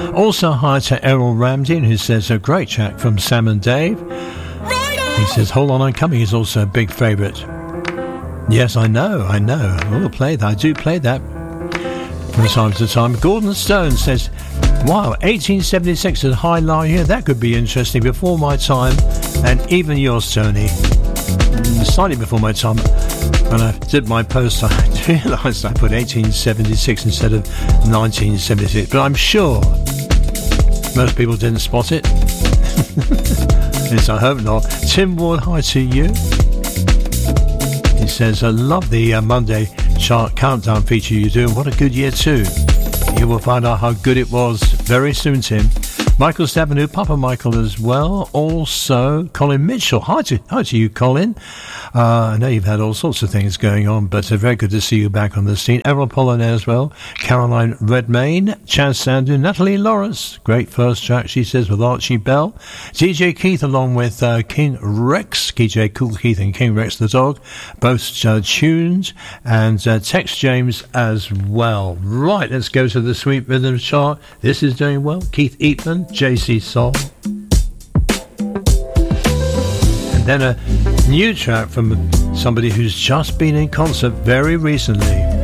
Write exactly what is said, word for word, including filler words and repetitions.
Also, hi to Errol Ramsey, who says a great track from Sam and Dave. He says, Hold On I'm Coming is also a big favourite. Yes, I know, I know. I will play that. I do play that from time to time. Gordon Stone says, wow, eighteen seventy-six at High Lie here. That could be interesting. Before my time, and even yours, Tony. Slightly before my time. When I did my post, I realised I put eighteen seventy-six instead of nineteen seventy-six. But I'm sure most people didn't spot it. Yes, I hope not. Tim Ward, hi to you. He says, I love the uh, Monday chart countdown feature you're doing. What a good year too. You will find out how good it was very soon, Tim. Michael Stabanu, Papa Michael as well. Also, Colin Mitchell. Hi to, hi to you, Colin. Uh, I know you've had all sorts of things going on, but uh, very good to see you back on the scene. Errol Pollinaire as well. Caroline Redmayne. Chaz Sandu. Natalie Lawrence. Great first track, she says, with Archie Bell. D J Keith along with uh, King Rex. D J Cool Keith and King Rex the dog. Both uh, tuned. And uh, Tex James as well. Right, let's go to the Sweet Rhythm chart. This is doing well. Keith Eatman. J C Soul. And then a new track from somebody who's just been in concert very recently.